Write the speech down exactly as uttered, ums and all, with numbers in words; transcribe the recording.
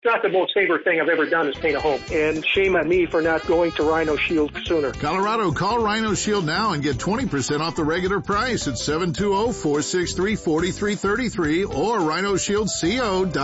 not the most favorite thing I've ever done is paint a home. And shame on me for not going to Rhino Shield sooner. Colorado, call Rhino Shield now and get twenty percent off the regular price at seven two zero, four six three, four three three three or rhino shield co dot com.